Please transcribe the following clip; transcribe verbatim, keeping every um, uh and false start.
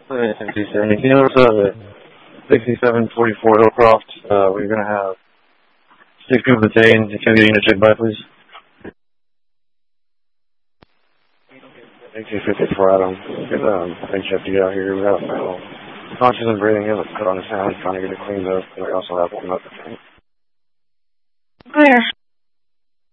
sixty seventy. Can you notice uh, the sixty-seven forty-four Hillcroft? Uh, we're going to have six people detained. Can I get a unit check by, please? eighteen fifty-four, Adam. Get um, H F D out here. We have a fellow conscious and breathing. He has a cut on his hand, trying to get it cleaned up. And we also have one up. Where?